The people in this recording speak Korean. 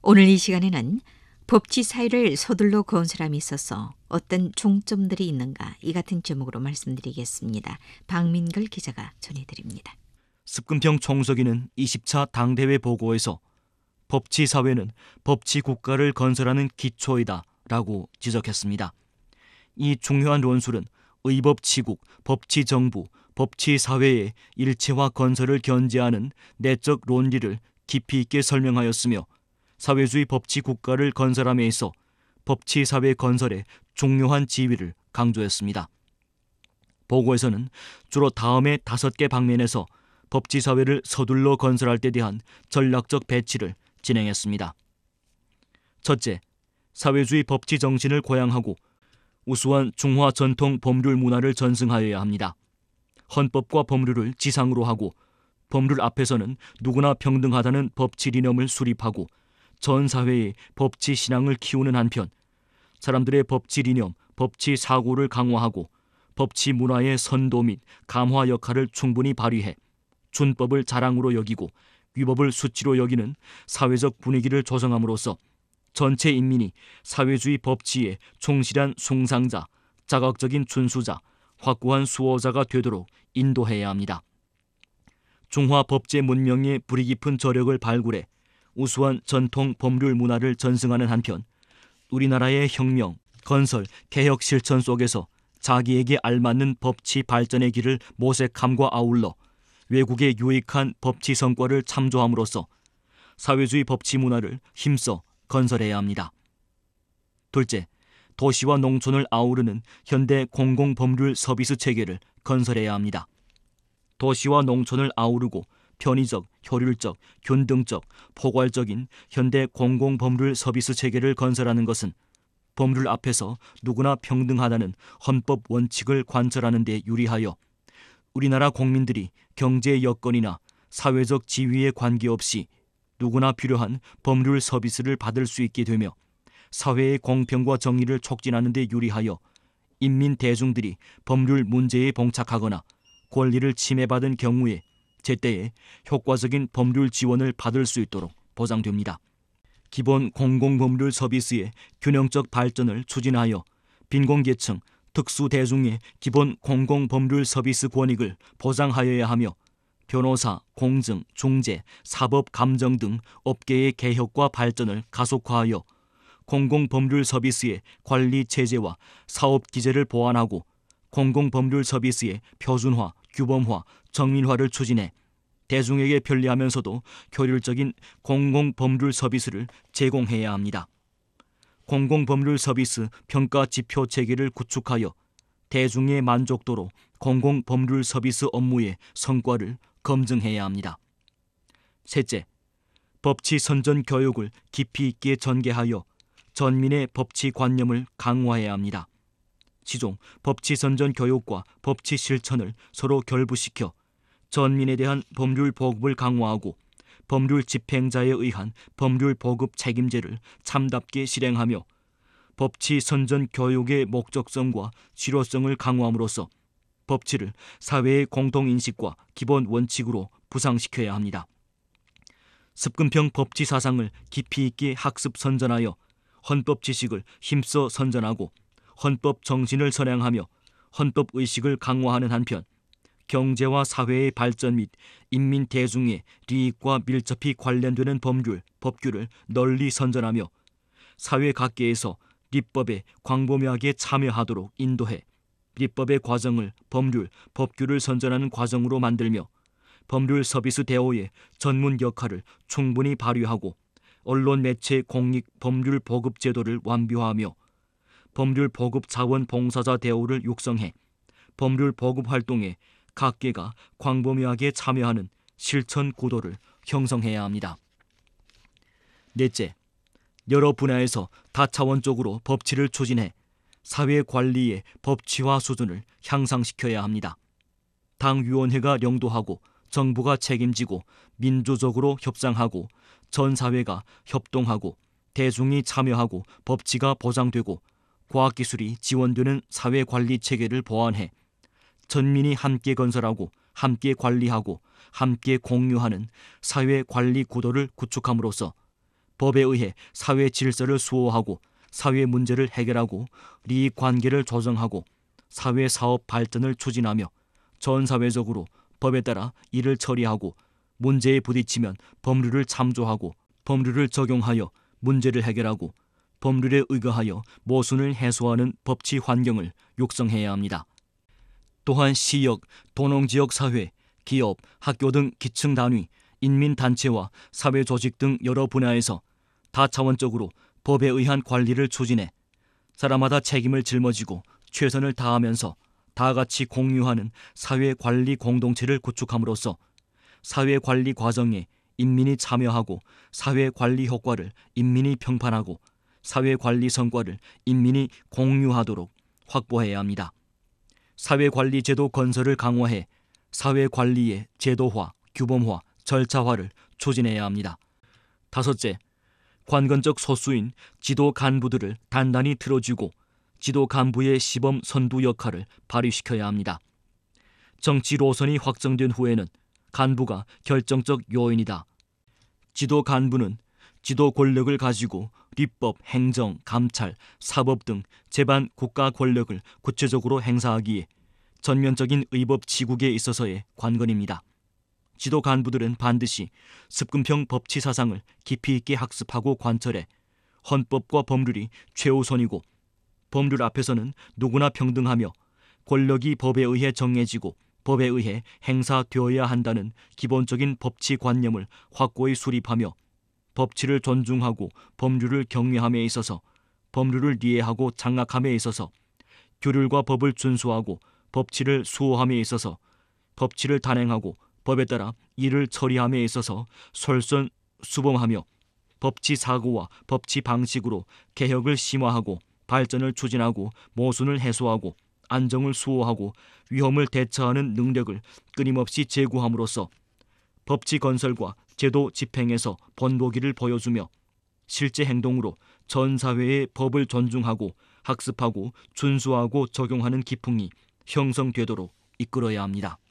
오늘 이 시간에는 법치 사회를 서둘러 건설함에 있어서 어떤 종점들이 있는가 이 같은 제목으로 말씀드리겠습니다. 박민걸 기자가 전해드립니다. 습근평 총서기는 20차 당대회 보고에서 법치 사회는 법치 국가를 건설하는 기초이다 라고 지적했습니다. 이 중요한論술은 의법치국, 법치정부, 법치사회의 일체화 건설을 견지하는 내적 논리를 깊이 있게 설명하였으며 사회주의 법치국가를 건설함에 있어 법치사회 건설의 중요한 지위를 강조했습니다. 보고에서는 주로 다음의 5개 방면에서 법치사회를 서둘러 건설할 때 대한 전략적 배치를 진행했습니다. 첫째, 사회주의 법치 정신을 고양하고 우수한 중화 전통 법률 문화를 전승하여야 합니다. 헌법과 법률을 지상으로 하고 법률 앞에서는 누구나 평등하다는 법치 리념을 수립하고 전 사회의 법치 신앙을 키우는 한편 사람들의 법치 리념, 법치 사고를 강화하고 법치 문화의 선도 및 감화 역할을 충분히 발휘해 준법을 자랑으로 여기고 위법을 수치로 여기는 사회적 분위기를 조성함으로써 전체 인민이 사회주의 법치의 충실한 숭상자, 자각적인 준수자, 확고한 수호자가 되도록 인도해야 합니다. 중화 법제 문명의 뿌리 깊은 저력을 발굴해 우수한 전통 법률 문화를 전승하는 한편 우리나라의 혁명, 건설, 개혁 실천 속에서 자기에게 알맞는 법치 발전의 길을 모색함과 아울러 외국의 유익한 법치 성과를 참조함으로써 사회주의 법치 문화를 힘써 건설해야 합니다. 둘째, 도시와 농촌을 아우르는 현대 공공법률 서비스 체계를 건설해야 합니다. 도시와 농촌을 아우르고 편의적, 효율적, 균등적, 포괄적인 현대 공공법률 서비스 체계를 건설하는 것은 법률 앞에서 누구나 평등하다는 헌법 원칙을 관철하는 데 유리하여 우리나라 국민들이 경제 여건이나 사회적 지위에 관계없이 누구나 필요한 법률 서비스를 받을 수 있게 되며 사회의 공평과 정의를 촉진하는 데 유리하여 인민 대중들이 법률 문제에 봉착하거나 권리를 침해받은 경우에 제때에 효과적인 법률 지원을 받을 수 있도록 보장됩니다. 기본 공공법률 서비스의 균형적 발전을 추진하여 빈곤계층, 특수대중의 기본 공공법률 서비스 권익을 보장하여야 하며 변호사, 공증, 중재, 사법, 감정 등 업계의 개혁과 발전을 가속화하여 공공법률 서비스의 관리 체제와 사업 기제를 보완하고 공공법률 서비스의 표준화, 규범화, 정밀화를 추진해 대중에게 편리하면서도 효율적인 공공법률 서비스를 제공해야 합니다. 공공법률 서비스 평가 지표 체계를 구축하여 대중의 만족도로 공공법률 서비스 업무의 성과를 검증해야 합니다. 셋째, 법치 선전 교육을 깊이 있게 전개하여 전민의 법치 관념을 강화해야 합니다. 시종 법치 선전 교육과 법치 실천을 서로 결부시켜 전민에 대한 법률 보급을 강화하고 법률 집행자에 의한 법률 보급 책임제를 참답게 실행하며 법치 선전 교육의 목적성과 실효성을 강화함으로써 법치를 사회의 공통인식과 기본 원칙으로 부상시켜야 합니다. 습근평 법치 사상을 깊이 있게 학습 선전하여 헌법 지식을 힘써 선전하고 헌법 정신을 선양하며 헌법 의식을 강화하는 한편 경제와 사회의 발전 및 인민 대중의利益과 밀접히 관련되는 법률, 법규를 널리 선전하며 사회 각계에서立법에 광범위하게 참여하도록 인도해立법의 과정을 법률, 법규를 선전하는 과정으로 만들며 법률 서비스 대오의 전문 역할을 충분히 발휘하고 언론 매체 공익 법률 보급 제도를 완비화하며 법률 보급 자원 봉사자 대오를 육성해 법률 보급 활동에 각계가 광범위하게 참여하는 실천 구도를 형성해야 합니다. 넷째, 여러 분야에서 다차원적으로 법치를 추진해 사회 관리의 법치화 수준을 향상시켜야 합니다. 당위원회가 영도하고 정부가 책임지고 민주적으로 협상하고 전 사회가 협동하고 대중이 참여하고 법치가 보장되고 과학기술이 지원되는 사회관리 체계를 보완해 전민이 함께 건설하고 함께 관리하고 함께 공유하는 사회관리 구도를 구축함으로써 법에 의해 사회 질서를 수호하고 사회 문제를 해결하고 이익 관계를 조정하고 사회 사업 발전을 추진하며 전 사회적으로 법에 따라 일을 처리하고 문제에 부딪히면 법률을 참조하고 법률을 적용하여 문제를 해결하고 법률에 의거하여 모순을 해소하는 법치 환경을 육성해야 합니다. 또한 시역, 도농지역 사회, 기업, 학교 등 기층 단위, 인민단체와 사회조직 등 여러 분야에서 다차원적으로 법에 의한 관리를 추진해 사람마다 책임을 짊어지고 최선을 다하면서 다 같이 공유하는 사회관리 공동체를 구축함으로써 사회관리 과정에 인민이 참여하고 사회관리 효과를 인민이 평판하고 사회관리 성과를 인민이 공유하도록 확보해야 합니다. 사회관리 제도 건설을 강화해 사회관리의 제도화, 규범화, 절차화를 추진해야 합니다. 다섯째, 관건적 소수인 지도 간부들을 단단히 틀어주고 지도 간부의 시범 선두 역할을 발휘시켜야 합니다. 정치 노선이 확정된 후에는 간부가 결정적 요인이다. 지도 간부는 지도 권력을 가지고立법, 행정, 감찰, 사법 등 제반 국가 권력을 구체적으로 행사하기에 전면적인 의법 치국에 있어서의 관건입니다. 지도 간부들은 반드시 습근평 법치 사상을 깊이 있게 학습하고 관철해 헌법과 법률이 최우선이고 법률 앞에서는 누구나 평등하며 권력이 법에 의해 정해지고 법에 의해 행사되어야 한다는 기본적인 법치 관념을 확고히 수립하며 법치를 존중하고 법률을 경외함에 있어서 법률을 이해하고 장악함에 있어서 규율과 법을 준수하고 법치를 수호함에 있어서 법치를 단행하고 법에 따라 일을 처리함에 있어서 솔선수범하며 법치 사고와 법치 방식으로 개혁을 심화하고 발전을 추진하고 모순을 해소하고 안정을 수호하고 위험을 대처하는 능력을 끊임없이 제고함으로써 법치 건설과 제도 집행에서 본보기를 보여주며 실제 행동으로 전 사회의 법을 존중하고 학습하고 준수하고 적용하는 기풍이 형성되도록 이끌어야 합니다.